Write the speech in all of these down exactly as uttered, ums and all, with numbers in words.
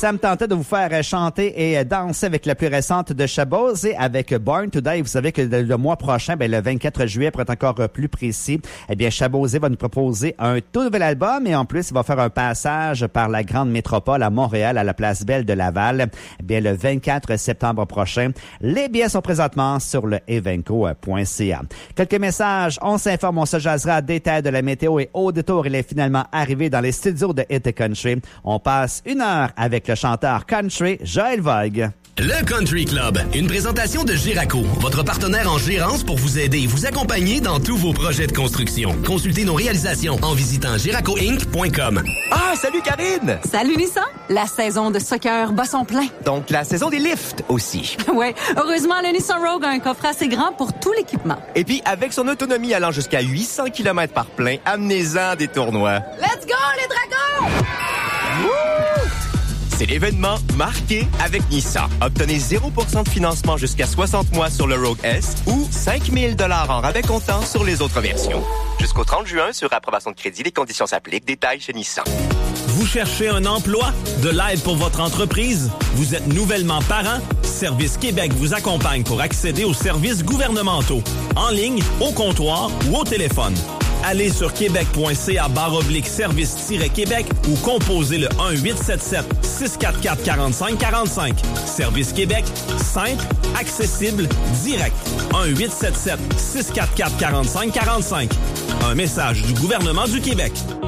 Ça me tentait de vous faire chanter et danser avec la plus récente de Shaboz et avec Born to Die. Vous savez que le, le mois prochain, ben, le vingt-quatre juillet, pour être encore plus précis, eh bien, Shaboz va nous proposer un tout nouvel album et en plus, il va faire un passage par la grande métropole à Montréal, à la place Belle de Laval, eh bien, le vingt-quatre septembre prochain. Les billets sont présentement sur le evenco point c a. Quelques messages. On s'informe, on se jasera. Détail de la météo et au détour, il est finalement arrivé dans les studios de Hit Country. On passe une heure avec le chanteur country Joël Vogue. Le Country Club, une présentation de Giraco, votre partenaire en gérance pour vous aider et vous accompagner dans tous vos projets de construction. Consultez nos réalisations en visitant giraco inc point com. Ah, salut Karine! Salut Nissan! La saison de soccer bat son plein. Donc la saison des lifts aussi. Ouais, heureusement, le Nissan Rogue a un coffre assez grand pour tout l'équipement. Et puis, avec son autonomie allant jusqu'à huit cents kilomètres par plein, amenez-en des tournois. Let's go, les dragons! Woo! C'est l'événement marqué avec Nissan. Obtenez zéro pour cent de financement jusqu'à soixante mois sur le Rogue S ou cinq mille dollars en rabais comptant sur les autres versions. Jusqu'au trente juin, sur approbation de crédit, les conditions s'appliquent. Détails chez Nissan. Vous cherchez un emploi? De l'aide pour votre entreprise? Vous êtes nouvellement parent? Service Québec vous accompagne pour accéder aux services gouvernementaux. En ligne, au comptoir ou au téléphone. Allez sur québec point c a barre oblique service-québec ou composez le un huit sept sept six quatre quatre quarante-cinq quarante-cinq. Service Québec, simple, accessible, direct. un huit sept sept six quatre quatre quarante-cinq quarante-cinq. Un message du gouvernement du Québec.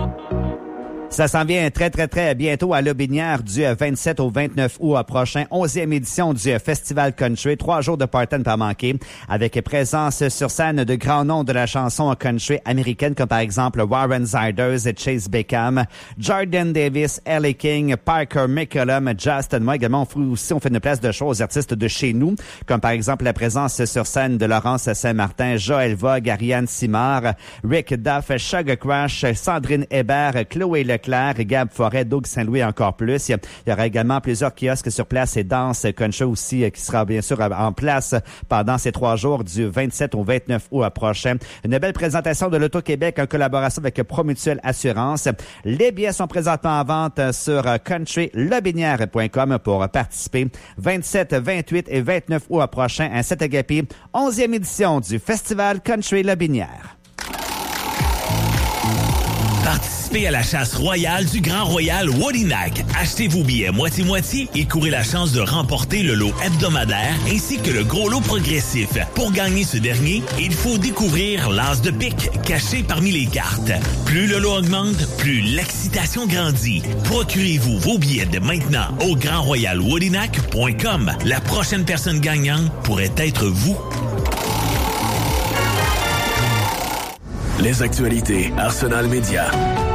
Ça s'en vient très, très, très bientôt à Lobinière du vingt-sept au vingt-neuf août prochain. onzième édition du Festival Country. Trois jours de party à ne pas manquer. Avec présence sur scène de grands noms de la chanson country américaine, comme par exemple Warren Ziders et Chase Beckham, Jordan Davis, Ellie King, Parker McCollum, Justin Moore. Également, on fait aussi, on fait une place de show aux artistes de chez nous, comme par exemple la présence sur scène de Laurence Saint-Martin, Joël Vogue, Ariane Simard, Rick Duff, Sugar Crash, Sandrine Hébert, Chloé Leclerc, Gab Forêt, Doug Saint-Louis, encore plus. Il y aura également plusieurs kiosques sur place et danse country aussi qui sera bien sûr en place pendant ces trois jours du vingt-sept au vingt-neuf août prochain. Une belle présentation de l'Auto-Québec en collaboration avec Promutuelle Assurance. Les billets sont présentement en vente sur country lobinière point com pour participer. vingt-sept, vingt-huit et vingt-neuf août prochain à Saint-Agapi, onzième édition du Festival Country Lobinière. Participez à la chasse royale du Grand Royal Wodinac. Achetez vos billets moitié-moitié et courez la chance de remporter le lot hebdomadaire ainsi que le gros lot progressif. Pour gagner ce dernier, il faut découvrir l'as de pique caché parmi les cartes. Plus le lot augmente, plus l'excitation grandit. Procurez-vous vos billets dès maintenant au grand royal wodinac point com. La prochaine personne gagnante pourrait être vous. Les actualités Arsenal Média.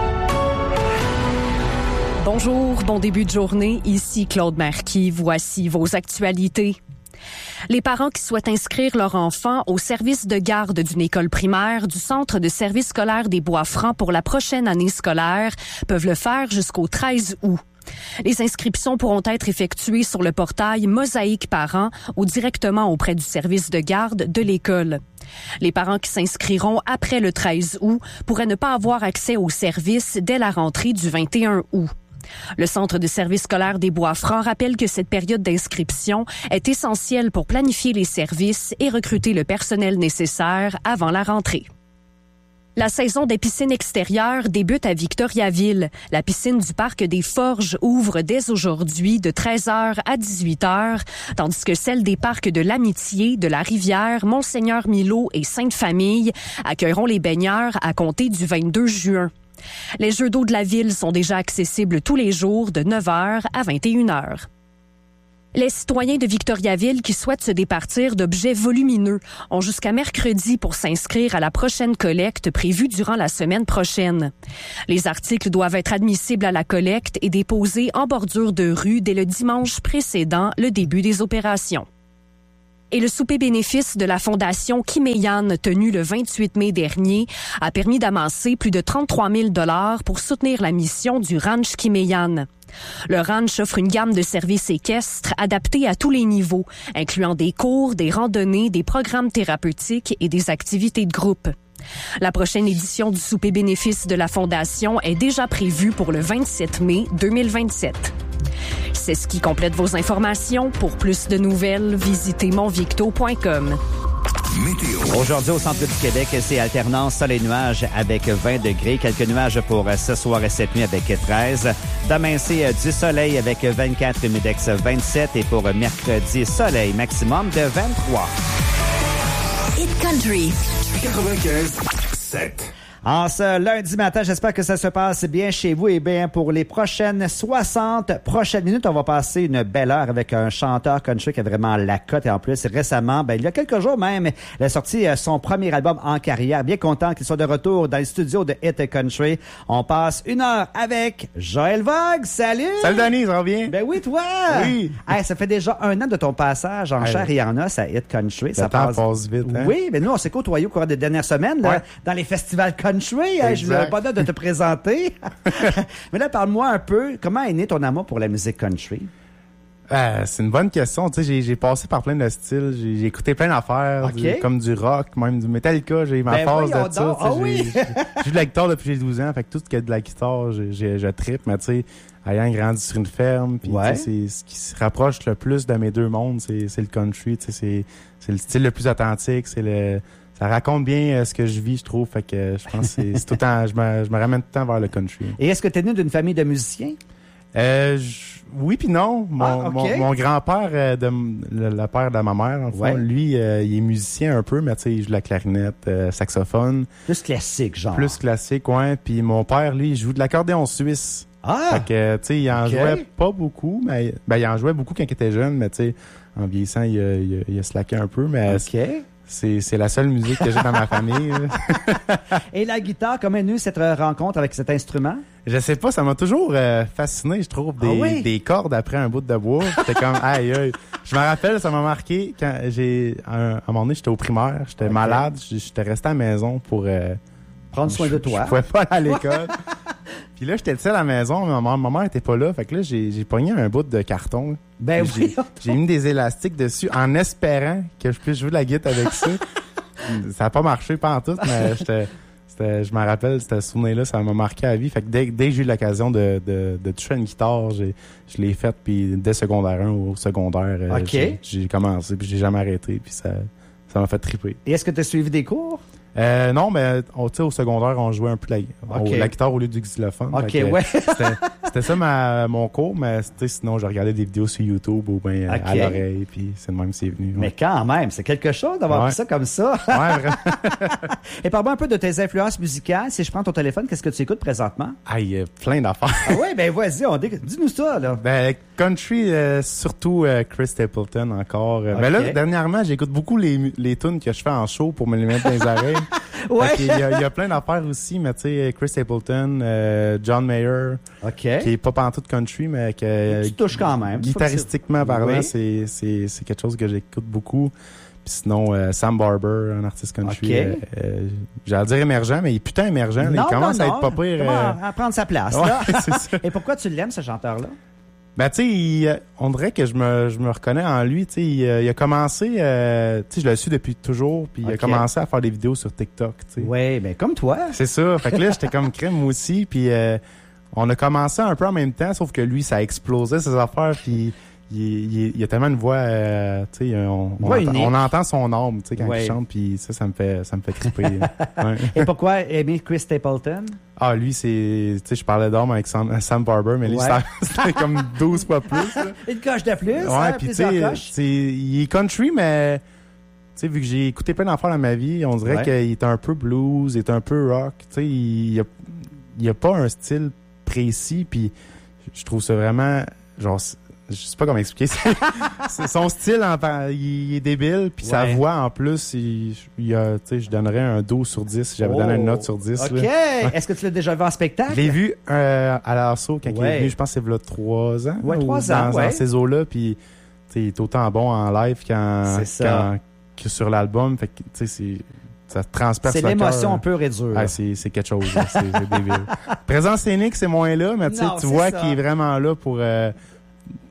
Bonjour, bon début de journée. Ici Claude Marquis. Voici vos actualités. Les parents qui souhaitent inscrire leur enfant au service de garde d'une école primaire du Centre de service scolaire des Bois-Francs pour la prochaine année scolaire peuvent le faire jusqu'au treize août. Les inscriptions pourront être effectuées sur le portail Mosaïque Parents ou directement auprès du service de garde de l'école. Les parents qui s'inscriront après le treize août pourraient ne pas avoir accès au service dès la rentrée du vingt et un août. Le Centre de service scolaire des Bois-Francs rappelle que cette période d'inscription est essentielle pour planifier les services et recruter le personnel nécessaire avant la rentrée. La saison des piscines extérieures débute à Victoriaville. La piscine du Parc des Forges ouvre dès aujourd'hui de treize heures à dix-huit heures, tandis que celle des parcs de l'Amitié, de la Rivière, Monseigneur-Milo et Sainte-Famille accueilleront les baigneurs à compter du vingt-deux juin. Les jeux d'eau de la ville sont déjà accessibles tous les jours de neuf heures à vingt et une heures. Les citoyens de Victoriaville qui souhaitent se départir d'objets volumineux ont jusqu'à mercredi pour s'inscrire à la prochaine collecte prévue durant la semaine prochaine. Les articles doivent être admissibles à la collecte et déposés en bordure de rue dès le dimanche précédant le début des opérations. Et le souper bénéfice de la Fondation Kimeyan, tenu le vingt-huit mai dernier, a permis d'amasser plus de trente-trois mille dollars pour soutenir la mission du Ranch Kimeyan. Le ranch offre une gamme de services équestres adaptés à tous les niveaux, incluant des cours, des randonnées, des programmes thérapeutiques et des activités de groupe. La prochaine édition du souper bénéfice de la Fondation est déjà prévue pour le vingt-sept mai deux mille vingt-sept. C'est ce qui complète vos informations. Pour plus de nouvelles, visitez monvicto point com. Météo. Aujourd'hui, au centre du Québec, c'est alternance soleil-nuages avec vingt degrés. Quelques nuages pour ce soir et cette nuit avec treize. Demain, c'est du soleil avec vingt-quatre, humidex vingt-sept. Et pour mercredi, soleil maximum de vingt-trois. Hit Country. quatre-vingt-quinze sept. En ce lundi matin, j'espère que ça se passe bien chez vous. Et bien, pour les prochaines soixante prochaines minutes, on va passer une belle heure avec un chanteur country qui a vraiment la cote. Et en plus, récemment, ben, il y a quelques jours même, il a sorti son premier album en carrière. Bien content qu'il soit de retour dans les studios de Hit Country. On passe une heure avec Joël Vogue. Salut! Salut, Danny, ça va bien? Ben oui, toi! Oui! Hey, ça fait déjà un an de ton passage en hey. chair et en os à Hit Country. Le ça temps passe... passe vite, hein? Oui, mais nous, on s'est côtoyés au cours des dernières semaines, là, ouais. dans les festivals country. Hein, je voulais pas de te présenter. Mais là, parle-moi un peu, comment est né ton amour pour la musique country? Euh, c'est une bonne question. Tu sais, j'ai, j'ai passé par plein de styles. J'ai, j'ai écouté plein d'affaires, okay. du, comme du rock, même du Metallica. J'ai eu ma ben phase oui, de ça. Ah oui. J'ai, j'ai, j'ai eu de la guitare depuis que j'ai douze ans. Fait que tout ce qui est de la guitare, j'ai, j'ai, je trippe. Mais tu sais, ayant grandi sur une ferme, puis ouais. c'est ce qui se rapproche le plus de mes deux mondes, c'est, c'est le country. Tu sais, c'est, c'est le style le plus authentique. C'est le Ça raconte bien euh, ce que je vis, je trouve. Fait que euh, je pense que c'est, c'est tout le temps, je me, je me ramène tout le temps vers le country. Et est-ce que tu es né d'une famille de musiciens? Euh, je, oui puis non. Mon, ah, okay. mon, mon grand-père, euh, de, le, le père de ma mère, en ouais. fond, lui, euh, il est musicien un peu, mais tu sais, il joue de la clarinette, euh, saxophone. Plus classique, genre. Plus classique, ouais. Puis mon père, lui, il joue de l'accordéon suisse. Ah! Fait que, tu sais, il en okay. jouait pas beaucoup, mais ben, il en jouait beaucoup quand il était jeune, mais tu sais, en vieillissant, il a, il a, il a slacké un peu, mais... OK. C'est, c'est la seule musique que j'ai dans ma famille. Et la guitare, comment est venue cette rencontre avec cet instrument? Je sais pas, ça m'a toujours euh, fasciné, je trouve, des, ah oui? des cordes après un bout de bois. J'étais comme, aïe, aïe. Je me rappelle, ça m'a marqué quand j'ai, un, à un moment donné, j'étais au primaire, j'étais okay. malade, j'étais resté à la maison pour... Euh, prendre soin je, de toi. Je pouvais pas aller à l'école. Puis là, j'étais seul à la maison, mais ma, ma mère était pas là. Fait que là, j'ai, j'ai pogné un bout de carton. Ben j'ai, oui. J'ai mis des élastiques dessus en espérant que je puisse jouer de la guitare avec ça. Ça a pas marché, pas en tout, mais j'étais, c'était, je me rappelle, ce souvenir-là, ça m'a marqué à vie. Fait que dès, dès que j'ai eu l'occasion de, de, de toucher une guitare, j'ai, je l'ai faite, puis dès secondaire un au secondaire, okay. j'ai, j'ai commencé, puis j'ai jamais arrêté, puis ça, ça m'a fait triper. Et est-ce que tu as suivi des cours? Euh, non, mais tu sais, au secondaire, on jouait un peu la, okay. au, la guitare au lieu du xylophone. OK, ouais. c'était, c'était ça ma, mon cours, mais sinon, je regardais des vidéos sur YouTube ou bien okay. à l'oreille, puis c'est le même c'est venu. Ouais. Mais quand même, c'est quelque chose d'avoir ouais. fait ça comme ça. Ouais, vraiment. Et parle-moi un peu de tes influences musicales. Si je prends ton téléphone, qu'est-ce que tu écoutes présentement? Ah, il y a plein d'affaires. Ah oui, ben vas-y, on dit, dis-nous ça, là. Ben, country, euh, surtout euh, Chris Stapleton encore. Okay. Ben là, dernièrement, j'écoute beaucoup les, les tunes que je fais en show pour me les mettre dans les oreilles. Ouais. Il y, a, il y a plein d'affaires aussi, mais tu sais, Chris Stapleton, euh, John Mayer, okay. qui est pas pantoute country, mais que tu touches quand même. Guitaristiquement parlant, oui. c'est, c'est, c'est quelque chose que j'écoute beaucoup. Puis sinon, euh, Sam Barber, un artiste country, okay. euh, euh, j'allais dire émergent, mais il est putain émergent. Non, là, il commence non, à être pas pire. Il commence euh... à prendre sa place. Ouais, là. c'est ça. Et pourquoi tu l'aimes, ce chanteur-là? Ben, tu sais, on dirait que je me, je me reconnais en lui. Tu sais, il, il a commencé, euh, tu sais, je le suis depuis toujours, puis okay. il a commencé à faire des vidéos sur TikTok, tu sais. Oui, ben comme toi. C'est ça. Fait que là, j'étais comme crème moi aussi, puis euh, on a commencé un peu en même temps, sauf que lui, ça a explosé ses affaires, puis il, il, il a tellement une voix, euh, tu sais, on, on, entend, on entend son âme, tu sais, quand ouais. il chante, puis ça, ça me fait, ça me fait triper. Ouais. Et pourquoi aimer Chris Stapleton? Ah, lui, c'est... Tu sais, je parlais d'homme avec Sam, Sam Barber, mais lui, ouais. c'était comme douze fois plus. Là. Une coche de plus, ouais, hein, puis tu sais, il est country, mais... Tu sais, vu que j'ai écouté plein d'affaires dans ma vie, on dirait ouais. qu'il est un peu blues, il est un peu rock. Tu sais, il y a, il y a pas un style précis, puis je trouve ça vraiment... Genre... Je sais pas comment expliquer. C'est son style, en, il est débile, puis ouais. sa voix en plus, il, il a, tu sais, je donnerais un douze sur dix si j'avais oh. donné une note sur dix. OK. Là. Est-ce que tu l'as déjà vu en spectacle? Je l'ai vu euh, à l'assaut quand ouais. il est venu, je pense que c'est là trois ans. Ouais, trois ans, dans, ouais. dans ces eaux-là, puis il est autant bon en live qu'en, qu'en, que sur l'album. Fait que, tu sais, c'est... Ça transperce c'est le l'émotion cœur. pure et dure. Ah, c'est, c'est quelque chose. Là, c'est, c'est débile. Présence scénique, c'est moins là, mais tu vois ça. Qu'il est vraiment là pour... Euh,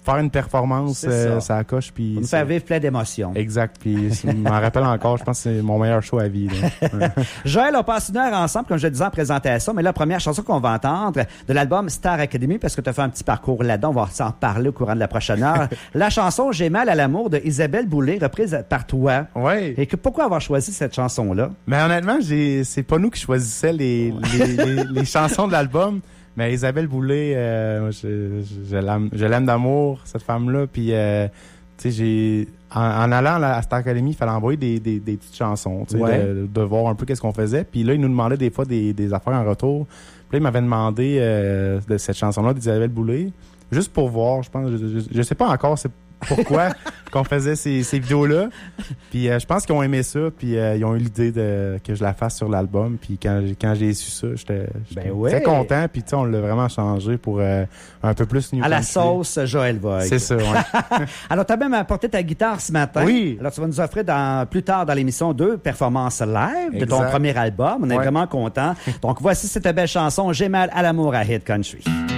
faire une performance, euh, ça. ça coche. Puis nous faire vivre plein d'émotions. Exact. Puis je m'en rappelle encore, je pense que c'est mon meilleur show à vie. Là. Joël, on passe une heure ensemble, comme je le disais en présentation, mais la première chanson qu'on va entendre de l'album Star Academy, parce que tu as fait un petit parcours là-dedans, on va s'en parler au courant de la prochaine heure. La chanson J'ai mal à l'amour de Isabelle Boulay, reprise par toi. Oui. Et que, pourquoi avoir choisi cette chanson-là? Mais honnêtement, j'ai, c'est pas nous qui choisissions les, les, les, les chansons de l'album. Mais Isabelle Boulay, euh, je, je, je l'aime, je l'aime d'amour, cette femme-là. Puis, euh, tu sais, j'ai, en, en allant à Star Academy, il fallait envoyer des, des, des petites chansons, tu sais, ouais. de, de voir un peu qu'est-ce qu'on faisait. Puis là, il nous demandait des fois des, des affaires en retour. Puis là, il m'avait demandé euh, de cette chanson-là d'Isabelle Boulay, juste pour voir. Je pense, je, je, je sais pas encore, c'est pourquoi qu'on faisait ces, ces vidéos-là. Puis euh, je pense qu'ils ont aimé ça, puis euh, ils ont eu l'idée de que je la fasse sur l'album. Puis quand, quand j'ai su ça, j'étais, j'étais ben ouais. très content. Puis tu sais, on l'a vraiment changé pour euh, un peu plus new à la country. sauce Joël Vogue. C'est ça, ouais. Alors, tu as même apporté ta guitare ce matin. Oui. Alors, tu vas nous offrir dans, plus tard dans l'émission deux performances live exact. De ton premier album. On est ouais. vraiment contents. Donc, voici cette belle chanson J'ai mal à l'amour à Hit Country.